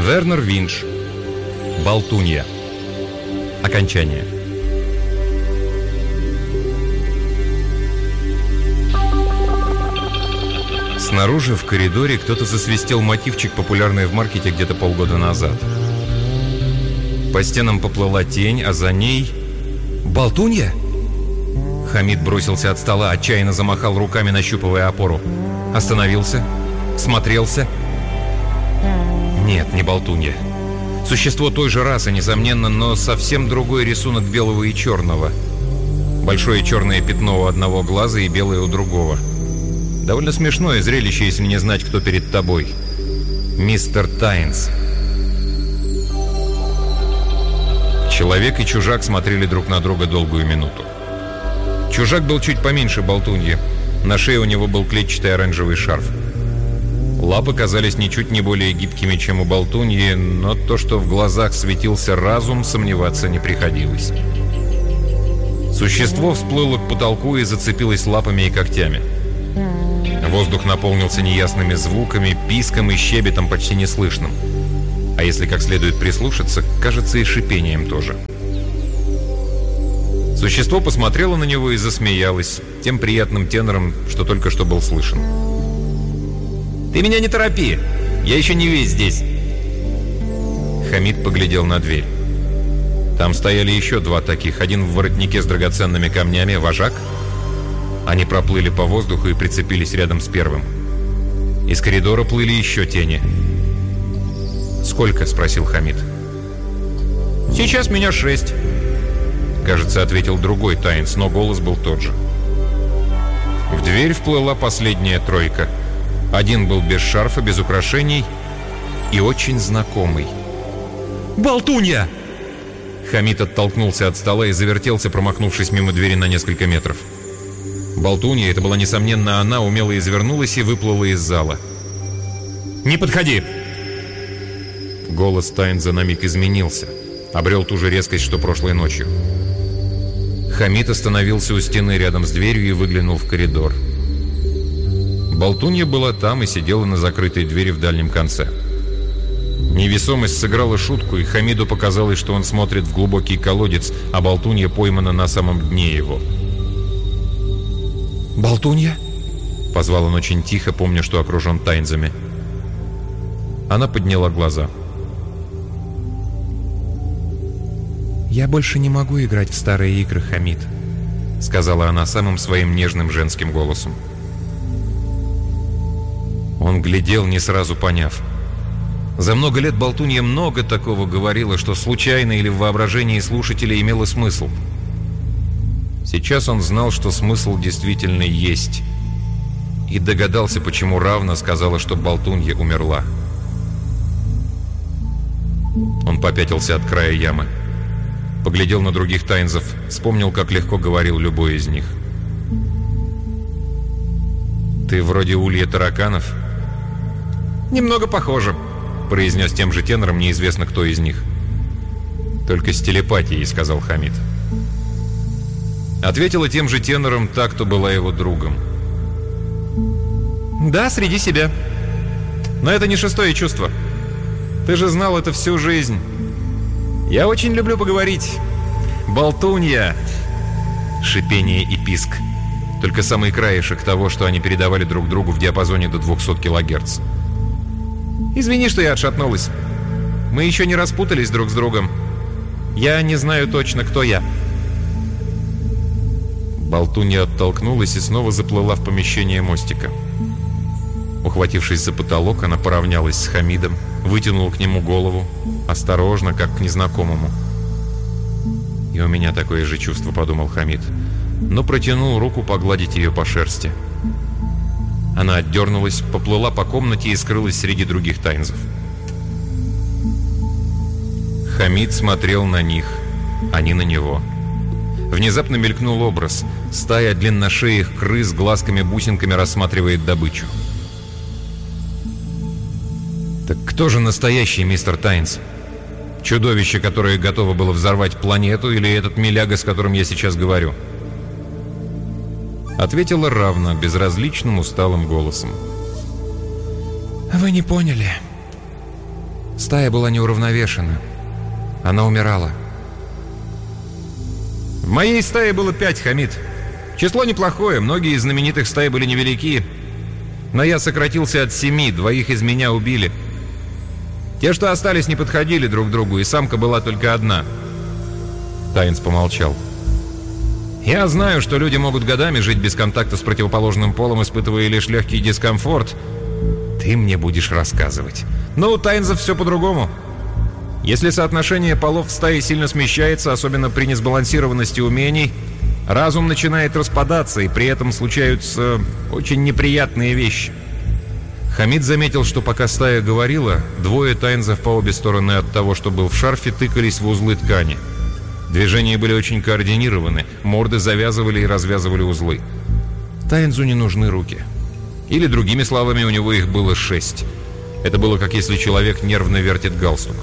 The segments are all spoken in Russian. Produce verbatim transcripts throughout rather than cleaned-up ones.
Вернер Винш. Болтунья. Окончание. Снаружи в коридоре кто-то засвистел мотивчик, популярный в маркете где-то полгода назад. По стенам поплыла тень, а за ней... «Болтунья?» Хамид бросился от стола, отчаянно замахал руками, нащупывая опору. Остановился, смотрелся. Нет, не болтунья. Существо той же расы, несомненно, но совсем другой рисунок белого и черного. Большое черное пятно у одного глаза и белое у другого. Довольно смешное зрелище, если не знать, кто перед тобой. Мистер Тайнс. Человек и чужак смотрели друг на друга долгую минуту. Чужак был чуть поменьше болтуньи. На шее у него был клетчатый оранжевый шарф. Лапы казались ничуть не более гибкими, чем у болтуньи, но то, что в глазах светился разум, сомневаться не приходилось. Существо всплыло к потолку и зацепилось лапами и когтями. Воздух наполнился неясными звуками, писком и щебетом почти неслышным. А если как следует прислушаться, кажется, и шипением тоже. Существо посмотрело на него и засмеялось тем приятным тенором, что только что был слышен. «Ты меня не торопи! Я еще не весь здесь!» Хамид поглядел на дверь. Там стояли еще два таких. Один в воротнике с драгоценными камнями, вожак. Они проплыли по воздуху и прицепились рядом с первым. Из коридора плыли еще тени. «Сколько?» — спросил Хамид. «Сейчас меня шесть», — кажется, ответил другой Тайнс, но голос был тот же. В дверь вплыла последняя тройка. Один был без шарфа, без украшений и очень знакомый. «Болтунья!» Хамид оттолкнулся от стола и завертелся, промахнувшись мимо двери на несколько метров. Болтунья, это была несомненно она, умело извернулась и выплыла из зала. «Не подходи!» Голос Тайнза на миг изменился, обрел ту же резкость, что прошлой ночью. Хамид остановился у стены рядом с дверью и выглянул в коридор. Болтунья была там и сидела на закрытой двери в дальнем конце. Невесомость сыграла шутку, и Хамиду показалось, что он смотрит в глубокий колодец, а болтунья поймана на самом дне его. «Болтунья?» — позвал он очень тихо, помня, что окружен Тайнзами. Она подняла глаза. «Я больше не могу играть в старые игры, Хамид», — сказала она самым своим нежным женским голосом. Он глядел, не сразу поняв. За много лет болтунья много такого говорила, что случайно или в воображении слушателя имело смысл. Сейчас он знал, что смысл действительно есть. И догадался, почему Равна сказала, что болтунья умерла. Он попятился от края ямы. Поглядел на других Тайнзов, вспомнил, как легко говорил любой из них. «Ты вроде улья тараканов?» «Немного похоже», — произнес тем же тенором неизвестно кто из них. «Только с телепатией», — сказал Хамид. Ответила тем же тенором та, кто была его другом. «Да, среди себя. Но это не шестое чувство. Ты же знал это всю жизнь. Я очень люблю поговорить. Болтунья!» Шипение и писк. Только самый краешек того, что они передавали друг другу в диапазоне до двухсот килогерц. «Извини, что я отшатнулась. Мы еще не распутались друг с другом. Я не знаю точно, кто я». Болтунья оттолкнулась и снова заплыла в помещение мостика. Ухватившись за потолок, она поравнялась с Хамидом, вытянула к нему голову, осторожно, как к незнакомому. «И у меня такое же чувство», — подумал Хамид, но протянул руку погладить ее по шерсти. Она отдернулась, поплыла по комнате и скрылась среди других Тайнзов. Хамид смотрел на них, они на него. Внезапно мелькнул образ. Стая длинношеих крыс глазками-бусинками рассматривает добычу. Так кто же настоящий мистер Тайнс? Чудовище, которое готово было взорвать планету, или этот миляга, с которым я сейчас говорю? Ответила Равна безразличным усталым голосом. «Вы не поняли. Стая была неуравновешена. Она умирала. В моей стае было пять, Хамид. Число неплохое, многие из знаменитых стай были невелики. Но я сократился от семи, двоих из меня убили. Те, что остались, не подходили друг к другу, и самка была только одна. Тайнс помолчал. Я знаю, что люди могут годами жить без контакта с противоположным полом, испытывая лишь легкий дискомфорт. Ты мне будешь рассказывать. Но у Тайнзов все по-другому. Если соотношение полов в стае сильно смещается, особенно при несбалансированности умений, разум начинает распадаться, и при этом случаются очень неприятные вещи. Хамид заметил, что пока стая говорила, двое Тайнзов по обе стороны от того, что был в шарфе, тыкались в узлы ткани. Движения были очень координированы, морды завязывали и развязывали узлы. Тайнзу не нужны руки. Или, другими словами, у него их было шесть. Это было как если человек нервно вертит галстук.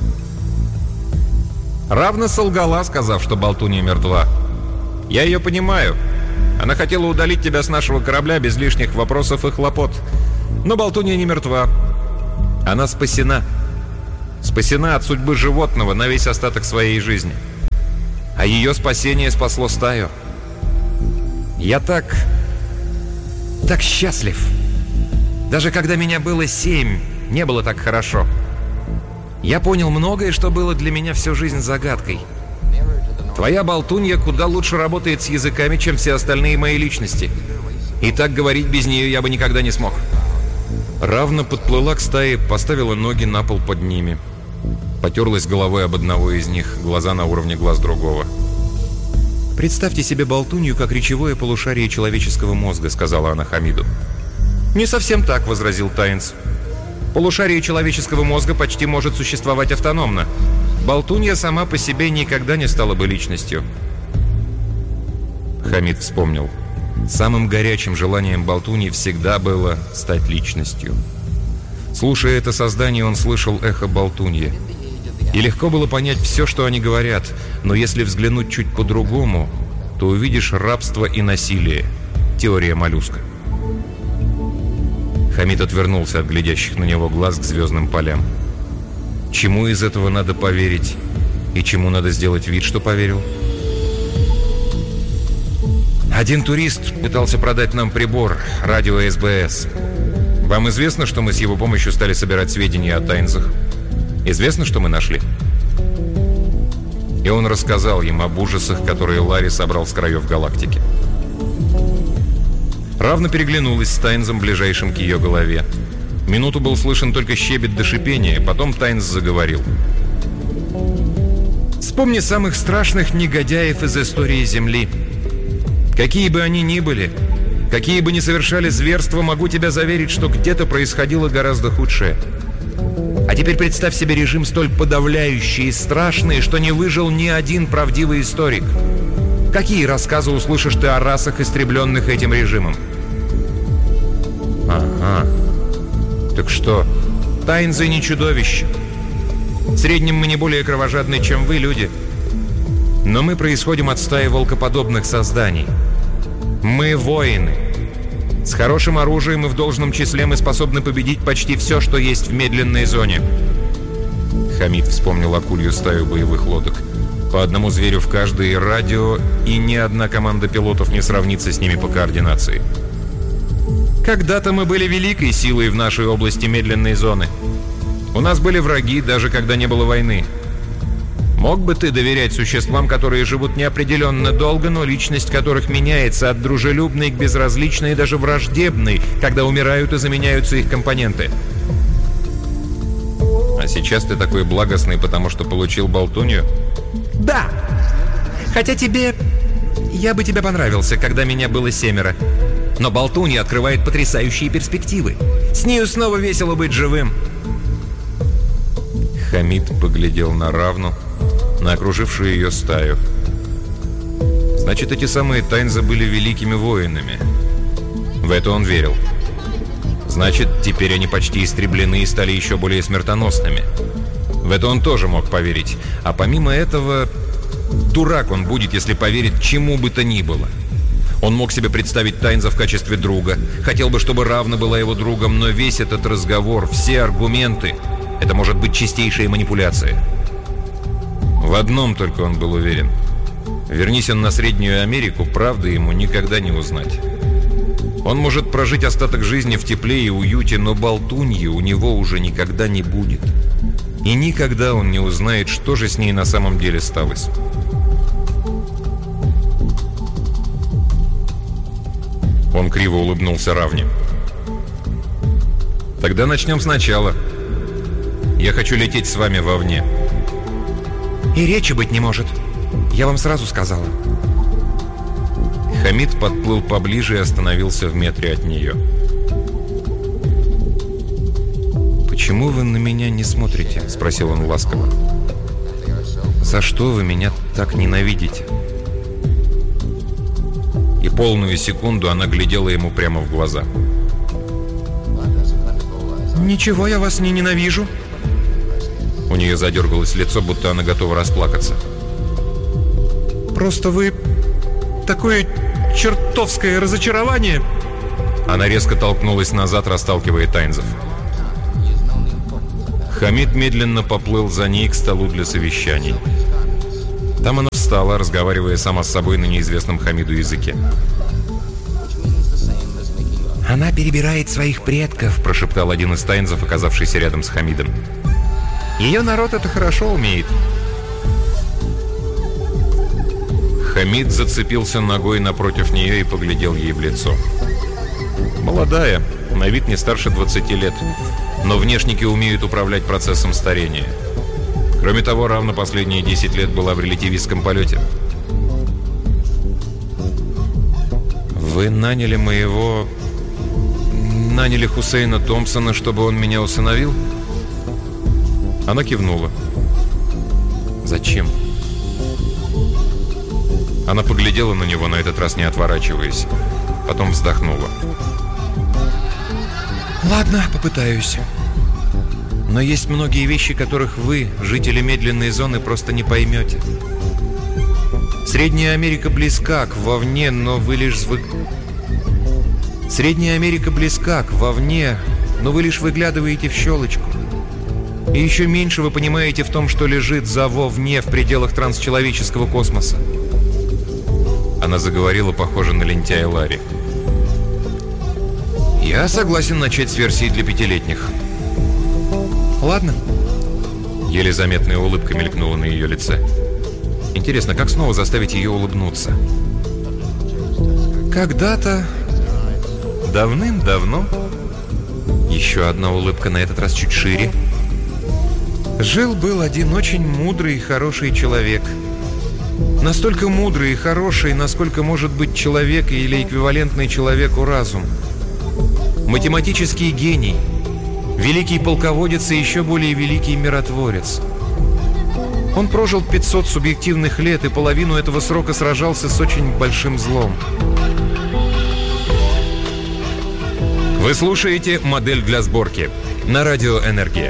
Равна солгала, сказав, что болтунья мертва. Я ее понимаю. Она хотела удалить тебя с нашего корабля без лишних вопросов и хлопот. Но болтунья не мертва. Она спасена. Спасена от судьбы животного на весь остаток своей жизни. А ее спасение спасло стаю. Я так... так счастлив. Даже когда меня было семь, не было так хорошо. Я понял многое, что было для меня всю жизнь загадкой. Твоя болтунья куда лучше работает с языками, чем все остальные мои личности. И так говорить без нее я бы никогда не смог. Равна подплыла к стае, поставила ноги на пол под ними. Потерлась головой об одного из них, глаза на уровне глаз другого. «Представьте себе болтунью, как речевое полушарие человеческого мозга», — сказала она Хамиду. «Не совсем так», — возразил Тайнс. «Полушарие человеческого мозга почти может существовать автономно. Болтунья сама по себе никогда не стала бы личностью». Хамид вспомнил. Самым горячим желанием болтуньи всегда было стать личностью. Слушая это создание, он слышал эхо болтуньи. И легко было понять все, что они говорят, но если взглянуть чуть по-другому, то увидишь рабство и насилие. Теория моллюска. Хамид отвернулся от глядящих на него глаз к звездным полям. Чему из этого надо поверить? И чему надо сделать вид, что поверил? Один турист пытался продать нам прибор, радио эс бэ эс. Вам известно, что мы с его помощью стали собирать сведения о Тайнзах? Известно, что мы нашли?» И он рассказал им об ужасах, которые Ларри собрал с краев галактики. Равно переглянулась с Тайнзом, ближайшим к ее голове. Минуту был слышен только щебет до шипения, потом Тайнз заговорил. «Вспомни самых страшных негодяев из истории Земли. Какие бы они ни были, какие бы ни совершали зверства, могу тебя заверить, что где-то происходило гораздо худшее. А теперь представь себе режим столь подавляющий и страшный, что не выжил ни один правдивый историк. Какие рассказы услышишь ты о расах, истребленных этим режимом?» «Ага. Так что, Тайнзы не чудовища. В среднем мы не более кровожадны, чем вы, люди. Но мы происходим от стаи волкоподобных созданий. Мы воины. С хорошим оружием и в должном числе мы способны победить почти все, что есть в медленной зоне». Хамид вспомнил акулью стаю боевых лодок. По одному зверю в каждой, радио, и ни одна команда пилотов не сравнится с ними по координации. «Когда-то мы были великой силой в нашей области медленной зоны. У нас были враги, даже когда не было войны. Мог бы ты доверять существам, которые живут неопределенно долго, но личность которых меняется от дружелюбной к безразличной и даже враждебной, когда умирают и заменяются их компоненты?» «А сейчас ты такой благостный, потому что получил болтунью?» «Да! Хотя тебе... я бы тебе понравился, когда меня было семеро. Но болтунья открывает потрясающие перспективы. С нею снова весело быть живым». Хамид поглядел на Равну, на окружившую ее стаю. Значит, эти самые Тайнзы были великими воинами. В это он верил. Значит, теперь они почти истреблены и стали еще более смертоносными. В это он тоже мог поверить. А помимо этого, дурак он будет, если поверит чему бы то ни было. Он мог себе представить Тайнза в качестве друга. Хотел бы, чтобы Равна была его другом, но весь этот разговор, все аргументы Это может быть чистейшая манипуляция. В одном только он был уверен. Вернись он на Среднюю Америку, правды ему никогда не узнать. Он может прожить остаток жизни в тепле и уюте, но болтуньи у него уже никогда не будет. И никогда он не узнает, что же с ней на самом деле сталось. Он криво улыбнулся Равне. «Тогда начнем сначала. Я хочу лететь с вами вовне». «И речи быть не может. Я вам сразу сказала». Хамид подплыл поближе и остановился в метре от нее. «Почему вы на меня не смотрите?» – спросил он ласково. «За что вы меня так ненавидите?» И полную секунду она глядела ему прямо в глаза. «Ничего, я вас не ненавижу». У нее задергалось лицо, будто она готова расплакаться. «Просто вы... такое чертовское разочарование!» Она резко толкнулась назад, расталкивая Тайнзов. Хамид медленно поплыл за ней к столу для совещаний. Там она встала, разговаривая сама с собой на неизвестном Хамиду языке. «Она перебирает своих предков», – прошептал один из Тайнзов, оказавшийся рядом с Хамидом. «Ее народ это хорошо умеет». Хамид зацепился ногой напротив нее и поглядел ей в лицо. Молодая, на вид не старше двадцати лет, но внешники умеют управлять процессом старения. Кроме того, равно последние десять лет была в релятивистском полете. «Вы наняли моего... наняли Хусейна Томпсона, чтобы он меня усыновил?» Она кивнула. «Зачем?» Она поглядела на него, на этот раз не отворачиваясь. Потом вздохнула. «Ладно, попытаюсь. Но есть многие вещи, которых вы, жители медленной зоны, просто не поймете. Средняя Америка близка к вовне, но вы лишь звык... Средняя Америка близка к вовне, но вы лишь выглядываете в щелочку. И еще меньше вы понимаете в том, что лежит за вовне в пределах трансчеловеческого космоса». Она заговорила, похоже на лентяя Ларри. «Я согласен начать с версии для пятилетних». «Ладно». Еле заметная улыбка мелькнула на ее лице. Интересно, как снова заставить ее улыбнуться? «Когда-то, давным-давно...» Еще одна улыбка, на этот раз чуть шире. «Жил-был один очень мудрый и хороший человек. Настолько мудрый и хороший, насколько может быть человек или эквивалентный человеку разум. Математический гений, великий полководец и еще более великий миротворец. Он прожил пятьсот субъективных лет и половину этого срока сражался с очень большим злом». Вы слушаете «Модель для сборки» на радио «Энергия».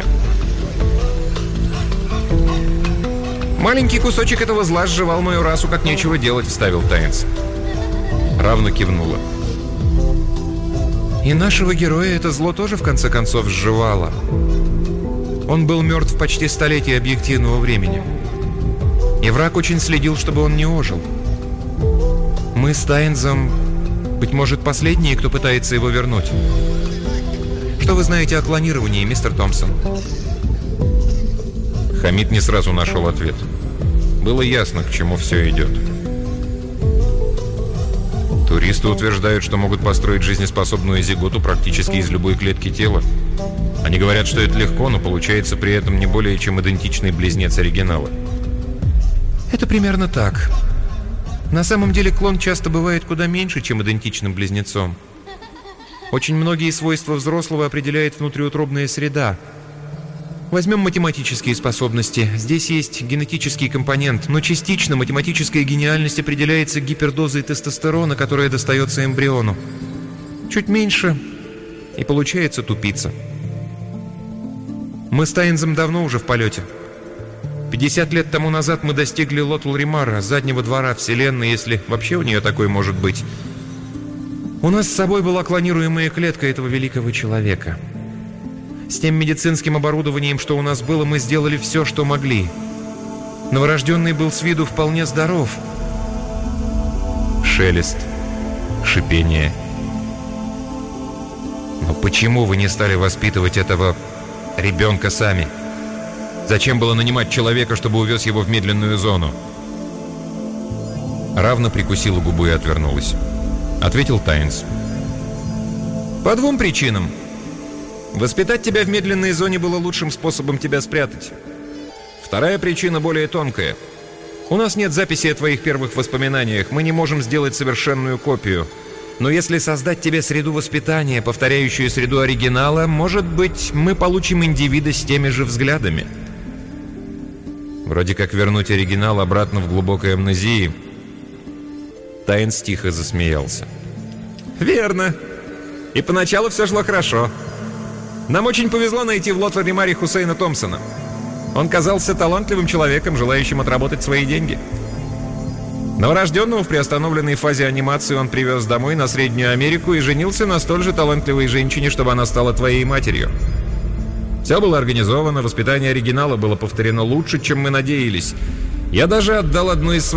«Маленький кусочек этого зла сживал мою расу, как нечего делать», — вставил Тайнс. Равно кивнула. «И нашего героя это зло тоже, в конце концов, сживало. Он был мертв почти столетие объективного времени. И враг очень следил, чтобы он не ожил. Мы с Тайнзом, быть может, последние, кто пытается его вернуть. Что вы знаете о клонировании, мистер Томпсон?» Хамид не сразу нашел ответ. Было ясно, к чему все идет. Туристы утверждают, что могут построить жизнеспособную зиготу практически из любой клетки тела. Они говорят, что это легко, но получается при этом не более чем идентичный близнец оригинала. Это примерно так. На самом деле клон часто бывает куда меньше, чем идентичным близнецом. Очень многие свойства взрослого определяет внутриутробная среда. Возьмем математические способности. Здесь есть генетический компонент, но частично математическая гениальность определяется гипердозой тестостерона, которая достается эмбриону. Чуть меньше, и получается тупица. Мы с Тайнзом давно уже в полете. пятьдесят лет тому назад мы достигли Лотл-Римара, заднего двора Вселенной, если вообще у нее такой может быть. У нас с собой была клонируемая клетка этого великого человека. С тем медицинским оборудованием, что у нас было, мы сделали все, что могли. Новорожденный был с виду вполне здоров. Шелест, шипение. Но почему вы не стали воспитывать этого ребенка сами? Зачем было нанимать человека, чтобы увез его в медленную зону? Равна прикусила губу и отвернулась. Ответил Тайнс. По двум причинам. Воспитать тебя в медленной зоне было лучшим способом тебя спрятать. Вторая причина более тонкая. У нас нет записи о твоих первых воспоминаниях. Мы не можем сделать совершенную копию. Но если создать тебе среду воспитания, повторяющую среду оригинала, может быть, мы получим индивида с теми же взглядами. Вроде как вернуть оригинал обратно в глубокой амнезии. Тайнс тихо засмеялся. Верно. И поначалу все шло хорошо. Нам очень повезло найти в Лотваре-Маре Хусейна Томпсона. Он казался талантливым человеком, желающим отработать свои деньги. Новорожденного в приостановленной фазе анимации он привез домой на Среднюю Америку и женился на столь же талантливой женщине, чтобы она стала твоей матерью. Все было организовано, воспитание оригинала было повторено лучше, чем мы надеялись. Я даже отдал одну из своих